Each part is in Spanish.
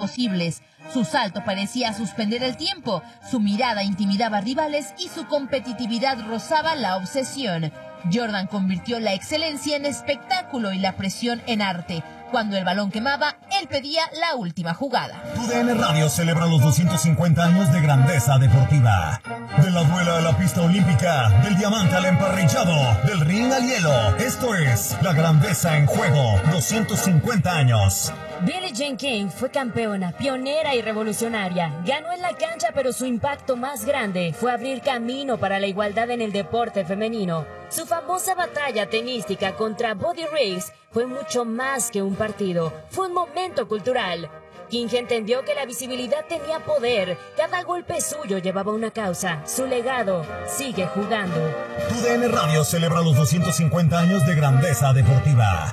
imposibles. Su salto parecía suspender el tiempo, su mirada intimidaba a rivales y su competitividad rozaba la obsesión. Jordan convirtió la excelencia en espectáculo y la presión en arte. Cuando el balón quemaba, él pedía la última jugada. TUDN Radio celebra los 250 años de grandeza deportiva. De la duela a la pista olímpica, del diamante al emparrillado, del ring al hielo. Esto es la grandeza en juego, 250 años. Billie Jean King fue campeona, pionera y revolucionaria. Ganó en la cancha, pero su impacto más grande fue abrir camino para la igualdad en el deporte femenino. Su famosa batalla tenística contra Buddy Riggs fue mucho más que un partido, fue un momento cultural. King entendió que la visibilidad tenía poder, cada golpe suyo llevaba una causa, su legado sigue jugando. TUDN Radio celebra los 250 años de grandeza deportiva.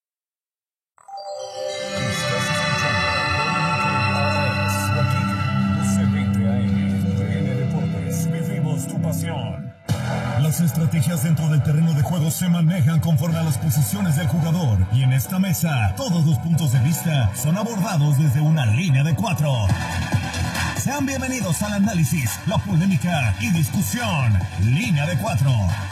Las estrategias dentro del terreno de juego se manejan conforme a las posiciones del jugador y en esta mesa todos los puntos de vista son abordados desde una línea de 4. Sean bienvenidos al análisis, la polémica y discusión. Línea de 4.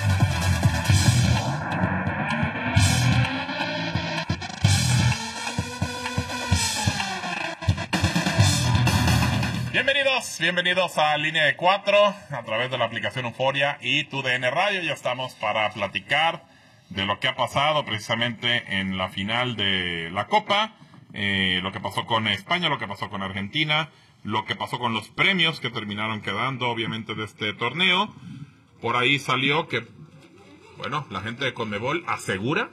Bienvenidos a Línea de 4 a través de la aplicación Euforia y TUDN Radio. Ya estamos para platicar de lo que ha pasado precisamente en la final de la Copa, lo que pasó con España, lo que pasó con Argentina, lo que pasó con los premios que terminaron quedando obviamente de este torneo. Por ahí salió que, bueno, la gente de Conmebol asegura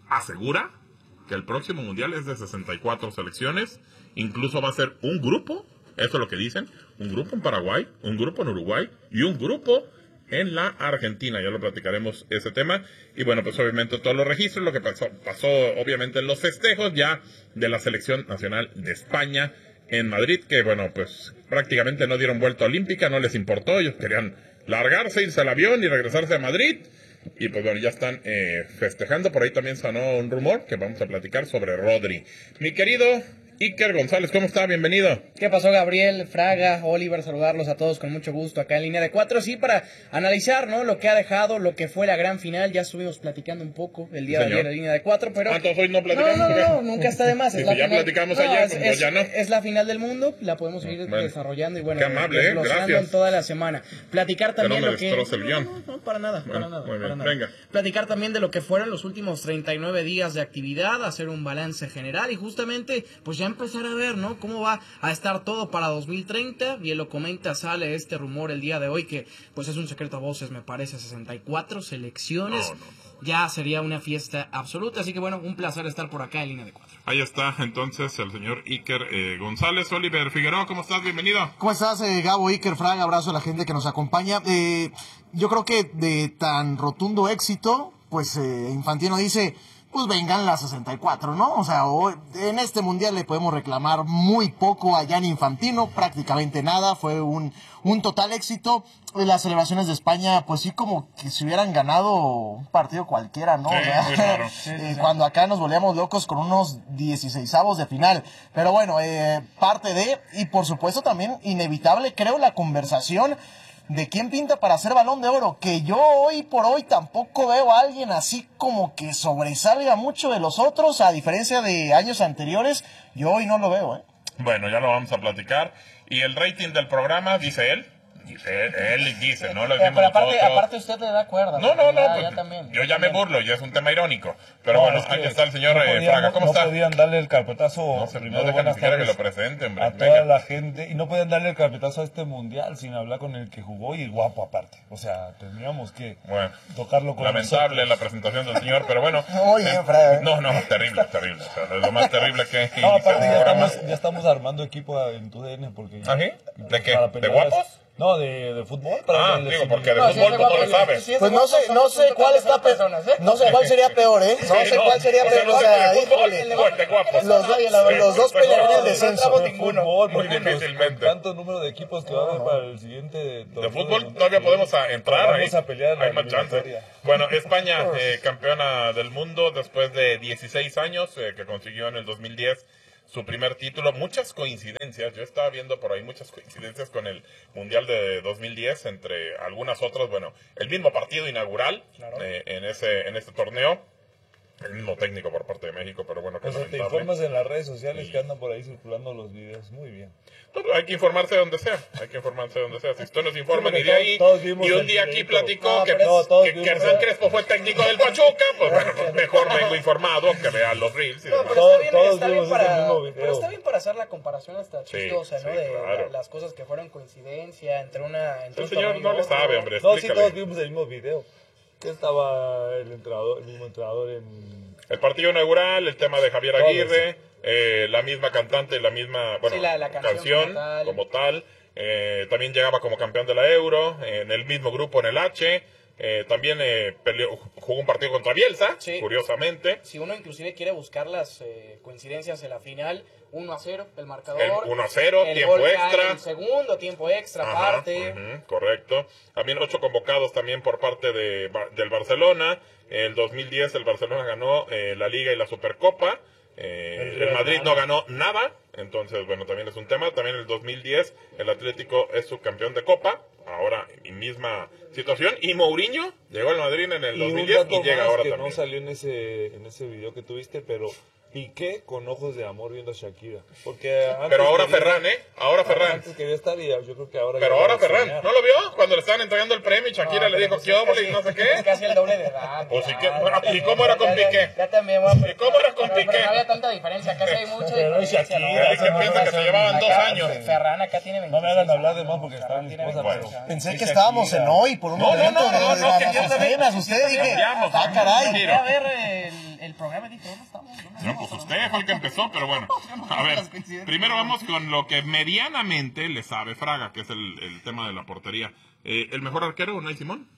que el próximo mundial es de 64 selecciones, incluso va a ser un grupo. Eso es lo que dicen, un grupo en Paraguay, un grupo en Uruguay y un grupo en la Argentina. Ya lo platicaremos ese tema. Y bueno, pues obviamente todos los registros, lo que pasó obviamente en los festejos ya de la selección nacional de España en Madrid, que bueno, pues prácticamente no dieron vuelta olímpica, no les importó, ellos querían largarse, irse al avión y regresarse a Madrid. Y pues bueno, ya están festejando. Por ahí también sonó un rumor que vamos a platicar sobre Rodri. Mi querido Iker González, ¿cómo está? Bienvenido. ¿Qué pasó, Gabriel, Fraga, Oliver? Saludarlos a todos con mucho gusto acá en Línea de 4. Sí, para analizar, ¿no?, lo que ha dejado, lo que fue la gran final. Ya estuvimos platicando un poco el día de ayer en Línea de 4, pero... ¿Cuántos hoy no platicamos? No, nunca está de más. Es la ya final. platicamos ayer, pues ya no. Es la final del mundo, la podemos seguir desarrollando y bueno, qué amable, gracias. En toda la semana. Platicar también no lo que... el guión. No, para nada, bueno, para nada. Muy bien, para nada. venga. Platicar también de lo que fueron los últimos 39 días de actividad, hacer un balance general y justamente, pues ya empezar a ver, ¿no?, cómo va a estar todo para 2030. Bien lo comenta, sale este rumor el día de hoy que pues es un secreto a voces, me parece, 64 selecciones. Ya sería una fiesta absoluta, así que bueno, un placer estar por acá en Línea de 4. Ahí está entonces el señor Iker González. Oliver Figueroa, ¿cómo estás? Bienvenido. ¿Cómo estás, Gabo, Iker, Fraga? Abrazo a la gente que nos acompaña. Yo creo que de tan rotundo éxito, pues Infantino dice, pues vengan las 64, ¿no? O sea, en este mundial le podemos reclamar muy poco a Gianni Infantino, prácticamente nada, fue un total éxito. Las celebraciones de España, pues sí, como que si hubieran ganado un partido cualquiera, ¿no? Sí, o sea, muy raro. Cuando acá nos volvíamos locos con unos 16avos de final. Pero bueno, parte de, y por supuesto también inevitable, creo, la conversación de quién pinta para ser Balón de Oro, que yo hoy por hoy tampoco veo a alguien así como que sobresalga mucho de los otros, a diferencia de años anteriores. Yo hoy no lo veo, Bueno, ya lo vamos a platicar. Y el rating del programa, dice él, no lo decimos pero nosotros. aparte usted le da cuerda. No, ya también. Yo ya me burlo, ya es un tema irónico. Pero bueno, aquí está el señor Fraga, ¿cómo está? No podían darle el carpetazo. No dejan ni siquiera que lo presente, hombre. A toda la gente. Y no podían darle el carpetazo a este mundial sin hablar con el que jugó y guapo aparte. O sea, tendríamos que tocarlo con lamentable nosotros. La presentación del señor, pero bueno. Muy bien, Fraga. No, terrible. O sea, es lo más terrible que... No, aparte ya estamos armando equipo en TUDN porque... ¿Ah, sí? ¿De qué? ¿De guapos? No, de fútbol. Digo, porque de fútbol tú no lo sabes. Pues no sé cuál está peor, no sé cuál sería peor, No sé cuál sería peor, o sea, híjole. De guapos. Los dos pelearían el descenso. De fútbol, muy difícilmente. Tanto número de equipos que va a haber para el siguiente... De fútbol todavía podemos entrar ahí. Vamos a pelear. Hay más chance. Bueno, España, campeona del mundo después de 16 años, que consiguió en el 2010 su primer título. Muchas coincidencias, yo estaba viendo por ahí muchas coincidencias con el Mundial de 2010, entre algunas otras, bueno, el mismo partido inaugural en este torneo. El mismo técnico por parte de México, pero bueno, que te informas en las redes sociales que andan por ahí circulando los videos. Muy bien. Hay que informarse de donde sea. Si usted nos informa ni de ahí, y un día aquí platicó que Arsène Crespo fue técnico del Pachuca, pues bueno, pues mejor vengo informado que vea los reels. Y pero está bien para hacer la comparación hasta chistosa, ¿no? De claro. Las cosas que fueron coincidencia entre una... El señor no le sabe, hombre. No, sí, todos vimos el mismo video. Que estaba el mismo entrenador en... El partido inaugural, el tema de Javier Aguirre, la misma cantante, la misma la canción como tal. También llegaba como campeón de la Euro, en el mismo grupo en el H. También jugó un partido contra Bielsa, curiosamente. Si uno inclusive quiere buscar las coincidencias en la final, 1-0 el marcador. El 1-0, tiempo extra. El segundo tiempo extra, aparte. Correcto. También 8 convocados también por parte del Barcelona. El 2010 el Barcelona ganó la Liga y la Supercopa. El Madrid no ganó nada. Entonces, bueno, también es un tema. También el 2010 el Atlético es subcampeón de Copa. Ahora, misma situación. Y Mourinho llegó al Madrid en el 2010 y llega ahora que también. No salió en ese video que tuviste, pero Piqué con ojos de amor viendo a Shakira. Pero ahora Ferran, Ahora Ferran. Antes quería estar y yo creo que ahora... Pero ahora Ferran, ¿no lo vio? Cuando le estaban entregando el premio y Shakira le dijo qué óvole y no sé qué. Es casi el doble de edad. ¿Y cómo era con Piqué? Ya también, ¿Y cómo era con Piqué? No había tanta diferencia, casi hay mucha diferencia. Shakira, que piensa que se llevaban 2 años. Ferran acá tiene 26. No me hagan hablar de más porque estaba mi esposa, pero... Pensé que estábamos en hoy por un momento. No, que ya me asusté, dije, caray. A ver el programa y dije, ¿dónde estamos? No, pues usted fue el que empezó, pero bueno. A ver, primero vamos con lo que medianamente le sabe Fraga, que es el tema de la portería. ¿El mejor arquero, Unai Simón?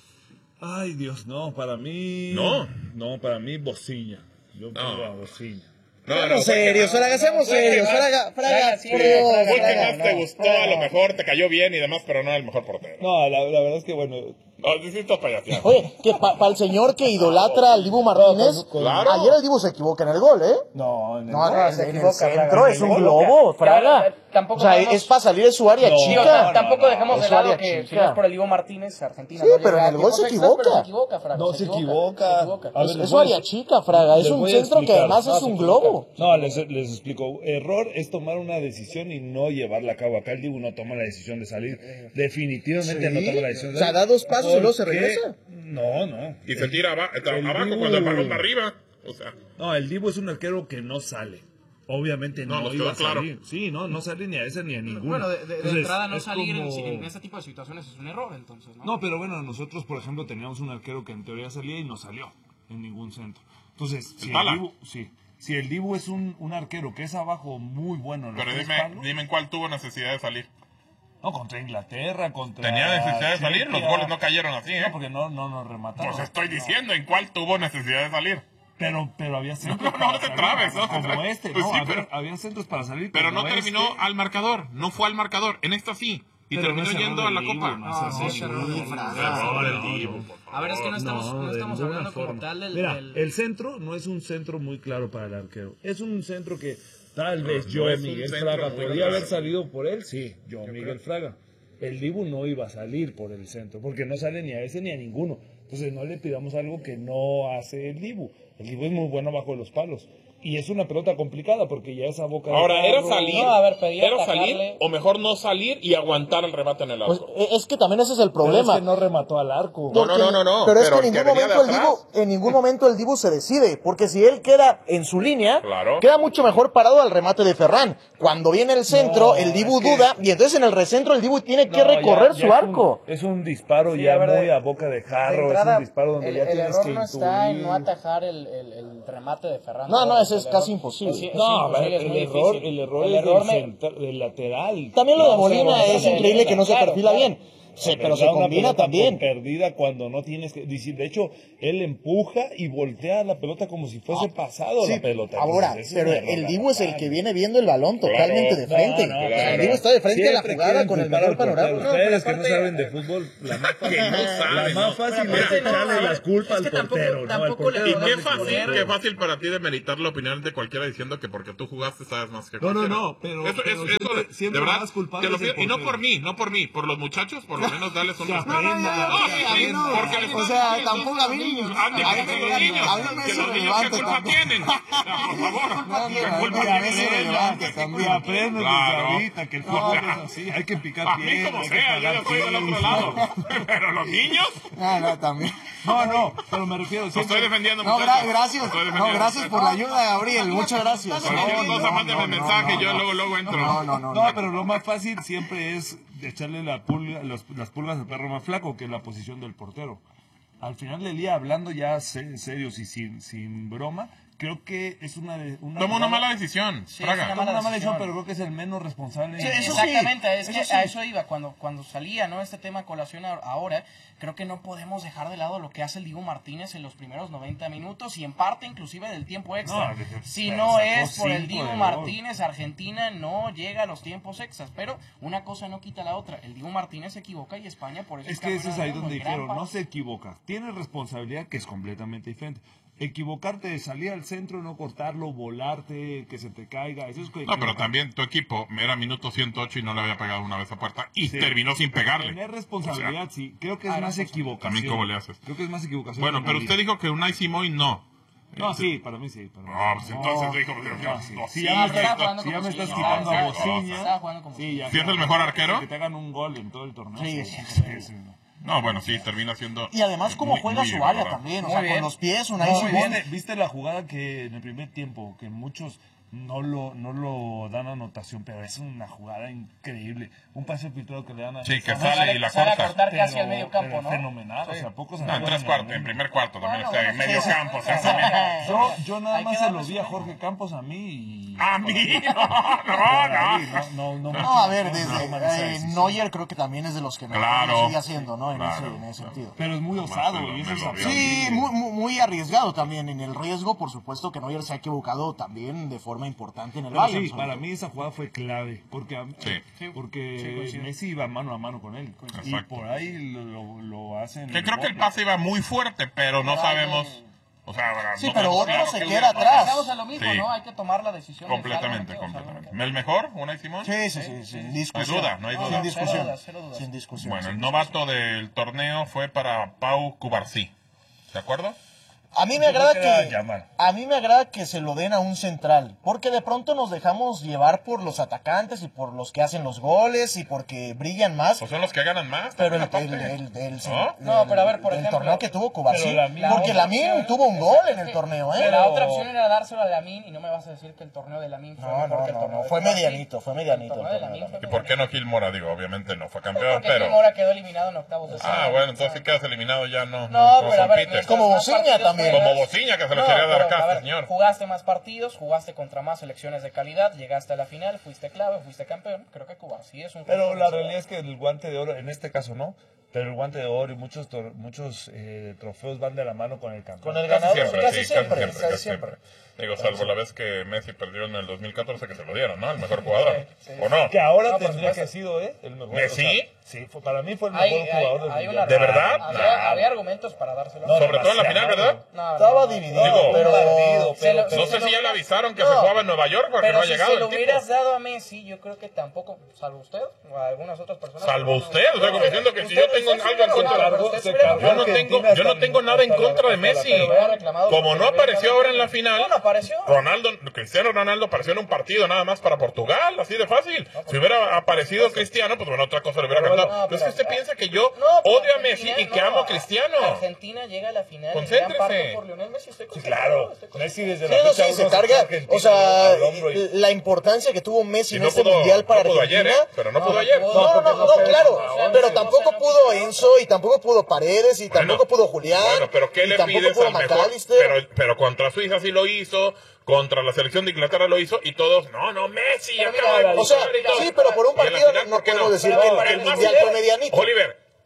Ay, Dios, no, para mí... No, para mí, Bociña. Yo pongo a Bociña. Seamos serios, Fraga, seamos serios. Fraga, fue el que más te gustó, a lo mejor te cayó bien y demás, pero no el mejor portero. No, la verdad es que, bueno... Necesito payasear. Oye, que para el señor que idolatra al Dibu Martínez, claro. Ayer el Dibu se equivoca en el gol, ¿eh? No, en el centro es un globo, Fraga. Tampoco o sea, es para salir de su área chica. Tampoco dejamos de lado que si no es por el Dibu Martínez, Argentina sí, pero en el gol se equivoca. Fraga. No, se equivoca. Es su área chica, Fraga. Es un centro que además es un globo. No, les explico. Error es tomar una decisión y no llevarla a cabo. Acá el Dibu no toma la decisión de salir. Definitivamente no toma la decisión de salir. O sea, da 2 pasos y luego se regresa. No. Y se tira abajo cuando el balón va arriba. O sea. No, el Dibu es un arquero que no sale. Obviamente no iba a salir. Claro. Sí, no sale ni a ese ni a ninguno. Bueno, de entrada no salir en ese tipo de situaciones es un error, entonces, ¿no? No, pero bueno, nosotros, por ejemplo, teníamos un arquero que en teoría salía y no salió en ningún centro. Entonces, si el Dibu es un arquero que es abajo muy bueno. Pero dime en cuál tuvo necesidad de salir. No, contra Inglaterra, ¿Tenía necesidad de salir? Los goles no cayeron así, ¿eh? No, porque no nos remataron. Pues estoy diciendo, ¿en cuál tuvo necesidad de salir? Pero había centros no te trabes, ¿no? Como este, pues ¿no? Sí, había centros para salir. Pero no terminó al marcador, no fue al marcador. En esta sí. Y pero terminó yendo a la Copa. A ver, es que no estamos hablando como tal del... Mira, el centro no es un centro muy claro para el arquero. Es un centro que tal vez Miguel Fraga podría haber salido por él. Sí, Miguel Fraga. El Dibu no iba a salir por el centro, porque no sale ni a ese ni a ninguno. Entonces no le pidamos algo que no hace el Dibu. El Dibu es muy bueno bajo los palos. Y es una pelota complicada porque ya esa boca... Ahora, ¿era salir? ¿Era salir o mejor no salir y aguantar el remate en el arco? Pues es que también ese es el problema. Pero es que no remató al arco. No. Pero es que en ningún momento el Dibu se decide. Porque si él queda en su línea, queda mucho mejor parado al remate de Ferran. Cuando viene el centro, el Dibu duda. Y entonces en el recentro el Dibu tiene que recorrer su arco. Es un disparo muy a boca de jarro. Es un disparo donde ya tienes que intuir. El error no está en no atajar el remate de Ferran. No, es casi imposible. El error es del lateral. También lo de Molina es increíble que no se perfila bien. Sí, pero se Da una combina pelota también. por perdida cuando no tienes que decir. De hecho, él empuja y voltea la pelota como si fuese pasado Sí, la pelota. ahora, Entonces, pero ese es un el error Dibu es el garrafal. que viene viendo el balón totalmente de frente. No, O sea, claro. el Dibu está de frente a la Siempre jugada quieren con el culpar mejor al portero. panorama. Ustedes que no saben de fútbol, la más fácil, Que no saben, la más ¿no? fácil Pero es aparte, echarle no, las culpas es que al portero. tampoco le Y podemos qué fácil para ti de meritar la opinión de cualquiera diciendo que porque tú jugaste sabes más que No, cualquiera. pero Eso, siempre de verdad, más culpable te lo es el pido, y no portero. por mí, por los muchachos, por lo menos darles un Que respeto. aprenda, No, sí, a mí sí, no, porque les o están sea, diciendo tampoco a mí. Ande, a mí que me- los niños, a mí me que es los niños qué irrelevante culpa tampoco. tienen. Por favor, No, ¿qué no, culpa no, a mí es tienen? irrelevante Que también. aprendan Claro. desde ahorita que el fútbol es así, hay que picar A mí piedra, como hay que sea, yo jalar ya estoy del otro pies. lado. Pero los niños, No, también. No, pero me refiero lo estoy defendiendo, No, muchachos. gracias. Lo estoy No, defendiendo. gracias por la ayuda, Gabriel. Muchas gracias. Cualquier cosa, mándame mensaje, yo luego entro. No, pero lo más fácil siempre es echarle las pulgas al perro más flaco, que es la posición del portero. Al final del día, hablando ya serios y sin broma, creo que es Toma una mala decisión, Fraga. Toma una mala decisión, pero creo que es el menos responsable. Sí, Eso exactamente, sí, es que eso sí. a eso iba, cuando salía, ¿no?, este tema a colación ahora, creo que no podemos dejar de lado lo que hace el Dibu Martínez en los primeros 90 minutos y en parte inclusive del tiempo extra. Si no es por el Dibu Martínez, Argentina no llega a los tiempos extras, pero una cosa no quita la otra. El Dibu Martínez se equivoca y España por eso Es que eso es ahí donde dijeron, no sé. se equivoca. Tienes responsabilidad que es completamente diferente. Equivocarte de salir al centro, no cortarlo, volarte, que se te caiga. Eso es No, pero también tu equipo era minuto 108 y no le había pegado una vez a puerta y Sí. terminó sin pegarle. Tener responsabilidad, O sea, sí. Creo que es más equivocación. También cómo le haces. Creo que es más equivocación. Bueno, que pero maldad. usted dijo que Unai Simón no. No, sí, para mí sí. No, pues entonces dijo que Si ya me estás quitando a Bociña, sí, ya. ¿Sí es el mejor arquero? Que te hagan un gol en todo el torneo. Sí, sí. No, bueno, sí, termina siendo... Y además, cómo muy- juega muy su bien, área la verdad. también. O Muy sea, bien. con los pies, Unai Simón. ¿Viste la jugada que en el primer tiempo, que muchos no lo dan anotación, pero es una jugada increíble? Un pase filtrado que le dan a... Sí, que sale y la sale a corta. cortar casi al medio campo, ¿no? Fenomenal, o sea, pocos No, en tres cuartos, en primer cuarto también está en medio sí. campo. O sea, también... Yo nada Hay que más se darle lo su vi a mérito. Jorge Campos a mí y... A mí, no. No, a ver, desde Neuer creo que también es de los que me Claro. sigue haciendo, ¿no? En Claro, ese sentido. Pero es muy osado y eso es me lo absurdo. Sí, muy arriesgado también en el riesgo, por supuesto que Neuer se ha equivocado también de forma importante en el Pero Bayern. sí, sobre para todo. mí esa jugada fue clave, porque Messi iba mano a mano con él. Y Exacto. por ahí lo hacen... Que creo que el pase iba muy fuerte, pero no sabemos... O sea, Sí, no pero tenemos otro claro se qué queda hubiera atrás. Estamos a lo mismo, Sí. ¿no? Hay que tomar la decisión. Completamente. ¿El mejor, Unai Simón? Sí, sin discusión. No hay duda. Sin discusión. Cero dudas. Sin discusión. Bueno, sin el discusión. novato del torneo fue para Pau Cubarsí. ¿De acuerdo? A mí me agrada creo que era que Yamal. a mí me agrada que se lo den a un central, porque de pronto nos dejamos llevar por los atacantes y por los que hacen los goles y porque brillan más. Pues son los que ganan más. Pero también, aparte. No, pero a ver, por el ejemplo, torneo que tuvo Cubarsí, pero Lamine- porque la Lamine opción- tuvo un gol en el torneo, ¿eh? La otra opción era dárselo a Lamine y no me vas a decir que el torneo de Lamine fue mejor que el torneo de fue Cubarsí. medianito, fue medianito. El torneo de Lamine fue ¿Y por qué no Gil Mora? Digo, obviamente no fue campeón, Porque pero... Gil Mora quedó eliminado en octavos de final. Ah, bueno, entonces si quedas eliminado ya no. No, pero a ver, compites. Como Bociña también. Como Bociña, que se lo quería dar acá, a ver, señor. jugaste más partidos, jugaste contra más selecciones de calidad, llegaste a la final, fuiste clave, fuiste campeón. Creo que Cubarsí es un... Pero la realidad es que el guante de oro, en este caso no, pero el guante de oro y muchos trofeos van de la mano con el campeón. Con el Casi ganador, siempre, casi sí, siempre, casi casi siempre. siempre. Digo, salvo la vez que Messi perdió en el 2014 que se lo dieron, ¿no? El mejor jugador. ¿O no? Que ahora No, por tendría que supuesto. haber sido el mejor. ¿Messi? Sí, para mí fue el mejor jugador del mundial. ¿De verdad? Había argumentos para dárselo. Sobre todo en la final, ¿verdad? Estaba dividido, Digo, pero No sé si ya le avisaron que se jugaba en Nueva York porque Pero no ha si llegado se lo el tipo. hubieras dado a Messi, yo creo que tampoco, salvo usted o algunas otras personas. Salvo usted, o sea, como diciendo que si yo tengo algo en contra de yo no tengo nada en contra de Messi. Como no apareció ahora en la final, No apareció. Cristiano Ronaldo apareció en un partido nada más para Portugal, así de fácil. Si hubiera aparecido Cristiano, pues bueno, otra cosa le hubiera cantado. Pero es que usted piensa que yo odio a Messi y que amo a Cristiano. Argentina llega a la final en Concéntrese. gran parte por Lionel Messi. Sí, claro. Messi desde Sí, la no, fecha sí, se uno carga, argentino o sea, al hombro y- la importancia que tuvo Messi Y en no este pudo, mundial para no pudo ayer, Argentina. pero no pudo ayer. No, claro, pero tampoco pudo Enzo y tampoco pudo Paredes y tampoco pudo Julián. Bueno, pero ¿qué y le tampoco pides pudo al mejor? McAllister. Pero contra Suiza sí lo hizo, contra la selección de Inglaterra lo hizo, y todos, no, Messi, Pero acaba mira, de o sea, jugar y todo. sí, pero por un Y en la partido final, no ¿por qué podemos decir No, que el el más- mundial fue medianito. Oliver,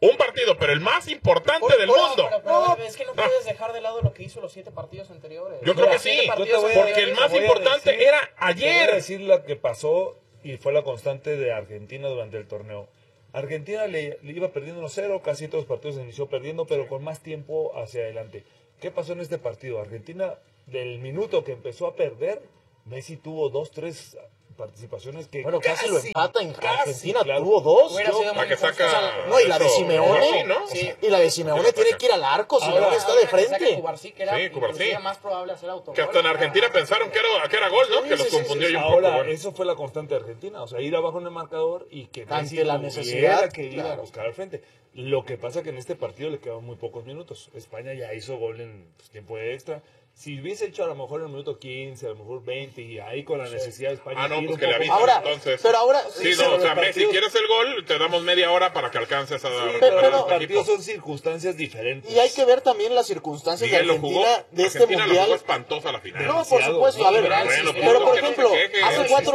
Un partido, pero el más importante del mundo. Pero es que no puedes dejar de lado lo que hizo los 7 partidos anteriores. Yo creo que sí, porque el más importante era ayer. Voy a decir lo que pasó y fue la constante de Argentina durante el torneo. Argentina le iba perdiendo 1-0, casi todos los partidos se inició perdiendo, pero con más tiempo hacia adelante. ¿Qué pasó en este partido? Argentina, del minuto que empezó a perder, Messi tuvo 2-3 participaciones que casi lo empata en Argentina, claro. tuvo 2. La que saca... No, y la de Simeone, Sí, ¿no? sí, y la de Simeone tiene que ir al arco, Simeone está de frente. Cubarsí, que era Cubarsí. más probable hacer autogol. Que hasta en Argentina pensaron que era gol, ¿no? Que los confundió yo un poco. Ahora, Bueno. eso fue la constante de Argentina, o sea, ir abajo en el marcador y que Messi Ante la tuviera necesidad, que ir a claro. buscar al frente. Lo que pasa que en este partido le quedaban muy pocos minutos. España ya hizo gol en tiempo extra. Si hubiese hecho a lo mejor en el minuto 15, a lo mejor 20, y ahí con la necesidad de España... No, ir pues un que le poco avisan más. entonces. Pero ahora... Sí, no, pero o sea, los Messi, si quieres el gol, te damos media hora para que alcances a dar... Pero pero- los partidos son circunstancias diferentes. Y hay que ver también las circunstancias de Miguel lo jugó, Argentina de este Argentina lo mundial. jugó espantosa la final. No, por supuesto, a ver, Bueno, pero por que no se ejemplo, queje.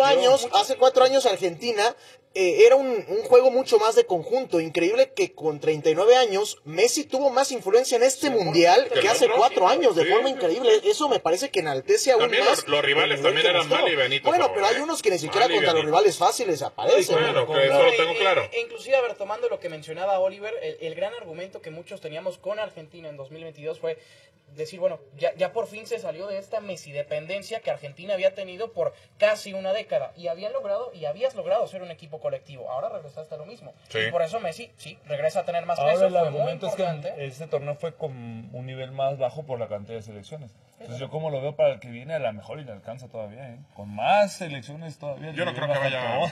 hace 4 años Argentina era un juego mucho más de conjunto. Increíble que con 39 años Messi tuvo más influencia en este mundial que hace 4 años, de Sí. forma increíble. Eso me parece que enaltece aún También más. los rivales el nivel también que eran mostró. Mali y Benito. Bueno, Sabor, pero hay unos que ni siquiera Mali y contra los Benito. rivales fáciles aparecen. Bueno, que eso No, lo tengo claro. Inclusive, a ver, tomando lo que mencionaba Oliver, el gran argumento que muchos teníamos con Argentina en 2022 fue decir, bueno, ya por fin se salió de esta Messi-dependencia que Argentina había tenido por casi una década y habías logrado ser un equipo colectivo. Ahora regresaste a lo mismo. Sí. Y por eso Messi, sí, regresa a tener más Ahora peso. el fue muy argumento es que importante. este torneo fue con un nivel más bajo por la cantidad de selecciones. Entonces yo como lo veo para el que viene a la mejor y le alcanza todavía, ¿eh? Con más selecciones todavía. Yo no creo que vaya...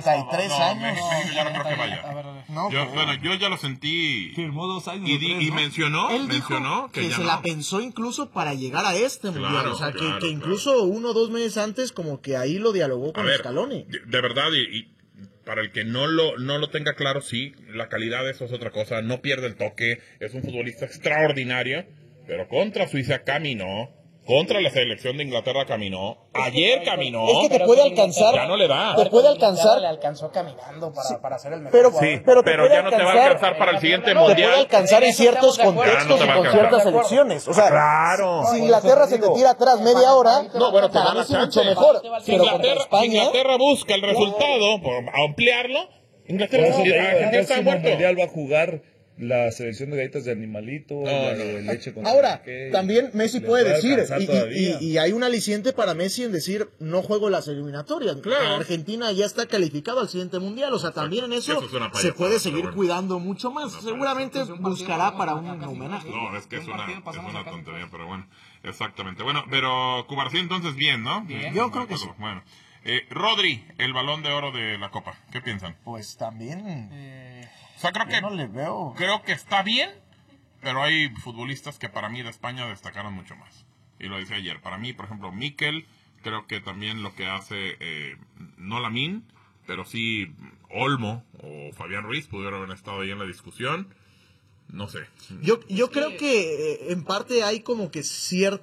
43 No, años. México ya no creo que vaya. No, Yo, pues, bueno, yo ya lo sentí... Firmó 2 años. Y mencionó él dijo que ya se no. la pensó incluso para llegar a este Claro, mundial. O sea, claro, que incluso 1 o 2 meses antes, como que ahí lo dialogó A con ver, Scaloni. de verdad, y para el que no lo tenga claro, sí, la calidad de eso es otra cosa, no pierde el toque, es un futbolista extraordinario, pero contra Suiza caminó, contra la selección de Inglaterra caminó, ayer caminó, Es que te puede alcanzar. ya no le da. Te puede alcanzar. Le alcanzó caminando para hacer el mejor Pero, jugador. Sí, pero, te pero puede ya no te va a alcanzar para el siguiente Te puede mundial. alcanzar en En eso ciertos estamos de acuerdo. contextos Ya no te y va a con alcanzar. ciertas selecciones. O sea, Claro. si Inglaterra se te tira atrás media hora, No, bueno, te para da mí la sí chance. mucho mejor. Si Pero contra España, Inglaterra busca el resultado, por ampliarlo, Inglaterra Argentina está muerto. mundial va a jugar la selección de galletas de animalito, la de leche con ahora, no sé qué, también Messi le puede puede decir, alcanzar todavía. y hay un aliciente para Messi en decir, no juego las eliminatorias. Claro. Argentina ya está calificado al siguiente mundial, o sea, también en eso, Eso es una payasada, se puede pero seguir bueno. cuidando mucho más. Seguramente buscará para un homenaje. No, es que es una tontería, pero bueno, exactamente. Bueno, pero Cubarsí entonces bien, ¿no? Bien. Yo creo que sí. Bueno, Rodri, el Balón de Oro de la Copa, ¿qué piensan? Pues también, O sea, yo no le veo. creo que está bien, pero hay futbolistas que para mí de España destacaron mucho más. Y lo decía ayer, para mí, por ejemplo, Mikel, creo que también lo que hace, no Lamine, pero sí Olmo o Fabián Ruiz pudieron haber estado ahí en la discusión. No sé. Yo creo que en parte hay como que cierta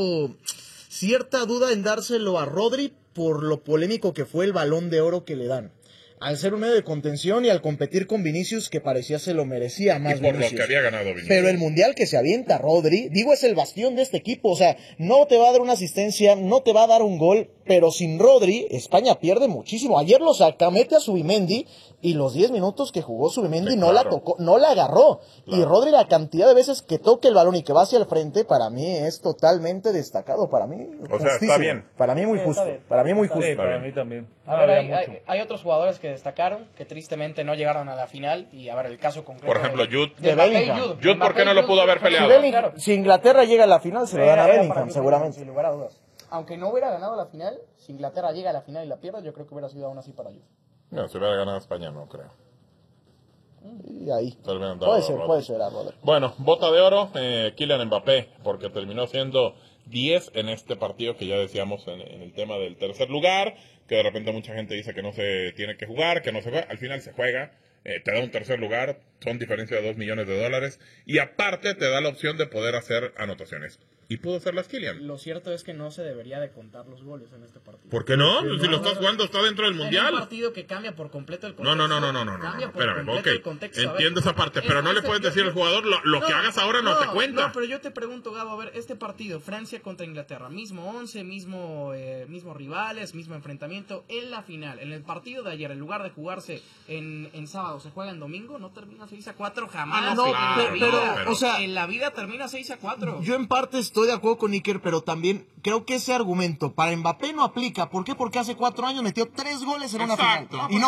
duda en dárselo a Rodri por lo polémico que fue el Balón de Oro que le dan. Al ser un medio de contención y al competir con Vinicius, que parecía se lo merecía más Y por Vinicius. lo que había ganado Vinicius. Pero el mundial que se avienta Rodri, digo, es el bastión de este equipo. O sea, no te va a dar una asistencia, no te va a dar un gol, pero sin Rodri, España pierde muchísimo. Ayer lo saca, mete a Subimendi, y los 10 minutos que jugó Subimendi Sí, no la claro. tocó, no la agarró. Claro. Y Rodri, la cantidad de veces que toque el balón y que va hacia el frente, para mí es totalmente destacado. Para mí, O sea, está bien. Para mí muy Sí, justo. está bien. Para mí muy Está justo. Sí, para mí también. A ver, Había mucho. hay otros jugadores que destacaron, que tristemente no llegaron a la final. Y a ver, el caso concreto. Por ejemplo, Jude. de De Mbappé y Bellingham. Jude, ¿por qué no lo pudo haber peleado? Claro. Si Inglaterra llega a la final, se lo dan a Era para Bellingham, mí, seguramente. Sin lugar a dudas. Aunque no hubiera ganado la final, si Inglaterra llega a la final y la pierde, yo creo que hubiera sido aún así para ellos. No, si hubiera ganado España, no creo. Y ahí. Se lo hubieran dado a Rodri. Puede ser a Rodri. Bueno, bota de oro, Kylian Mbappé, porque terminó siendo 10 en este partido que ya decíamos en el tema del tercer lugar, que de repente mucha gente dice que no se tiene que jugar, que no se juega, al final se juega, te da un tercer lugar, son diferencia de $2 millones, y aparte te da la opción de poder hacer anotaciones. Y pudo hacerlas Kylian. Lo cierto es que no se debería de contar los goles en este partido. ¿Por qué no? Si lo estás jugando, está dentro del Mundial. Es un partido que cambia por completo el contexto. No. Cambia por Espérame, completo ok. el contexto. Entiendo esa parte, pero no le puedes decir al jugador lo que hagas ahora no te cuenta. No, pero yo te pregunto, Gabo, a ver, este partido, Francia contra Inglaterra, mismo 11, mismo rivales, mismo enfrentamiento, en la final, en el partido de ayer, en lugar de jugarse en sábado, se juega en domingo, no termina 6-4 jamás. O sea, en la vida termina 6-4. Yo en parte estoy de acuerdo con Iker, pero también creo que ese argumento para Mbappé no aplica. ¿Por qué? Porque hace 4 años metió 3 goles en una final. Exacto. Y no